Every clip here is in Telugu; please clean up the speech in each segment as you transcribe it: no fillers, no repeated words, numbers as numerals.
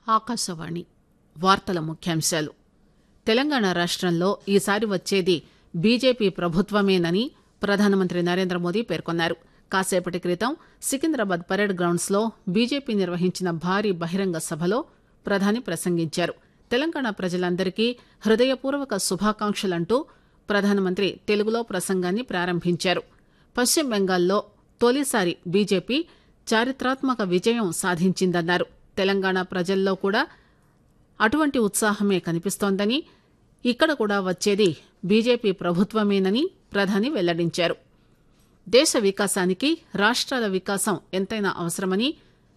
ఆకాశవాణి వార్తల ముఖ్యాంశాలు. తెలంగాణ రాష్టంలో ఈసారి వచ్చేది బీజేపీ ప్రభుత్వమేనని ప్రధానమంత్రి నరేంద్రమోదీ పేర్కొన్నారు. కాసేపటి క్రితం సికింద్రాబాద్ పరేడ్ గ్రౌండ్స్ లో బీజేపీ నిర్వహించిన భారీ బహిరంగ సభలో ప్రధాని ప్రసంగించారు. తెలంగాణ ప్రజలందరికీ హృదయపూర్వక శుభాకాంక్షలంటూ ప్రధానమంత్రి తెలుగులో ప్రసంగాన్ని ప్రారంభించారు. పశ్చిమ బెంగాల్లో తొలిసారి బీజేపీ చారిత్రాత్మక విజయం సాధించిందన్నారు. తెలంగాణ ప్రజల్లో కూడా అటువంటి ఉత్సాహమే కనిపిస్తోందని, ఇక్కడ కూడా వచ్చేది బీజేపీ ప్రభుత్వమేనని ప్రధాని వెల్లడించారు. దేశ వికాసానికి రాష్ట్రాల వికాసం ఎంతైనా అవసరమని,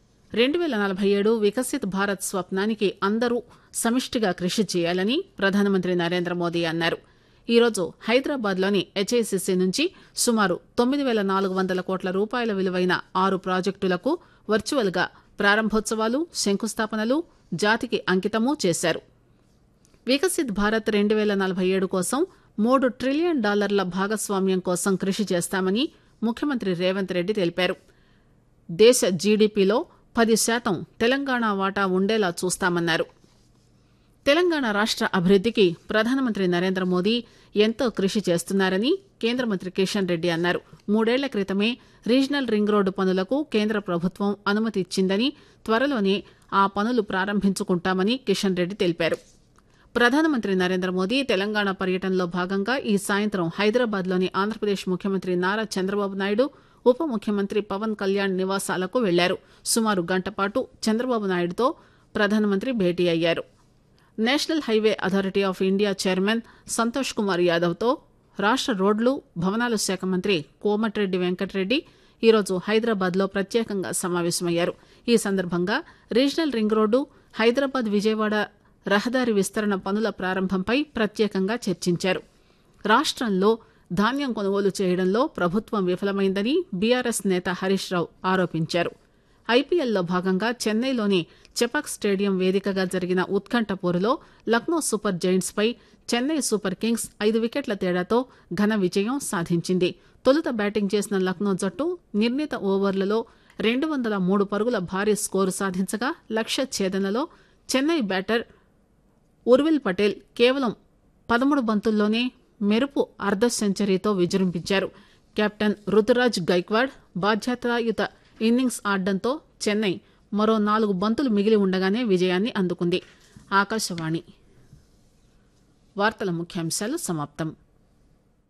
2047 వికసిత్ భారత్ స్వప్నానికి అందరూ సమిష్టిగా కృషి చేయాలని ప్రధానమంత్రి నరేంద్రమోదీ అన్నారు. ఈరోజు హైదరాబాద్లోని హెచ్ఐసిసి నుంచి సుమారు 9,400 కోట్ల రూపాయల విలువైన 6 ప్రాజెక్టులకు వర్చువల్ గా ప్రారంభోత్సవాలు, శంకుస్థాపనలు, జాతికి అంకితమూ చేశారు. వికసిత్ భారత్ 2047 కోసం $3 ట్రిలియన్ భాగస్వామ్యం కోసం కృషి చేస్తామని ముఖ్యమంత్రి రేవంత్ రెడ్డి తెలిపారు. దేశ జీడీపీలో 10% తెలంగాణ వాటా ఉండేలా చూస్తామన్నారు. తెలంగాణ రాష్ట అభివృద్దికి ప్రధానమంత్రి నరేంద్రమోదీ ఎంతో కృషి చేస్తున్నారని కేంద్ర మంత్రి కిషన్ రెడ్డి అన్నారు. 3 ఏళ్ల క్రితమే రీజనల్ రింగ్ రోడ్డు పనులకు కేంద్ర ప్రభుత్వం అనుమతి ఇచ్చిందని, త్వరలోనే ఆ పనులు ప్రారంభించుకుంటామని కిషన్ రెడ్డి తెలిపారు. ప్రధానమంత్రి నరేంద్రమోదీ తెలంగాణ పర్యటనలో భాగంగా ఈ సాయంత్రం హైదరాబాద్లోని ఆంధ్రప్రదేశ్ ముఖ్యమంత్రి నారా చంద్రబాబు నాయుడు, ఉప ముఖ్యమంత్రి పవన్ కళ్యాణ్ నివాసాలకు వెళ్లారు. సుమారు గంట పాటు చంద్రబాబు నాయుడుతో ప్రధానమంత్రి భేటీ అయ్యారు. National highway authority of India chairman Santosh Kumar Yadav తో రాష్ట రోడ్లు, భవనాల శాఖ మంత్రి కోమటిరెడ్డి వెంకటరెడ్డి ఈరోజు హైదరాబాద్ లో ప్రత్యేకంగా సమావేశమయ్యారు. ఈ సందర్భంగా regional ring road, Hyderabad Vijayawada రహదారి విస్తరణ పనుల ప్రారంభంపై ప్రత్యేకంగా చర్చించారు. రాష్టంలో ధాన్యం కొనుగోలు చేయడంలో ప్రభుత్వం విఫలమైందని బీఆర్ఎస్ నేత హరీష్ రావు ఆరోపించారు. ఐపీఎల్లో భాగంగా చెన్నైలోని చెపాక్ స్టేడియం వేదికగా జరిగిన ఉత్కంఠ పోరులో లక్నో సూపర్ జైంట్స్ పై చెన్నై సూపర్ కింగ్స్ 5 వికెట్ల తేడాతో ఘన విజయం సాధించింది. తొలుత బ్యాటింగ్ చేసిన లక్నో జట్టు నిర్ణీత ఓవర్లలో 203 పరుగుల భారీ స్కోరు సాధించగా, లక్ష్య ఛేదనలో చెన్నై బ్యాటర్ ఉర్విల్ పటేల్ కేవలం 13 బంతుల్లోనే మెరుపు అర్ధ సెంచరీతో విజృంభించారు. కెప్టెన్ రుతురాజ్ గైక్వాడ్ బాధ్యతాయుత ఇన్నింగ్స్ ఆడడంతో చెన్నై మరో 4 బంతులు మిగిలి ఉండగానే విజయాన్ని అందుకుంది. ఆకాశవాణి వార్తల ముఖ్యాంశాలు సమాప్తం.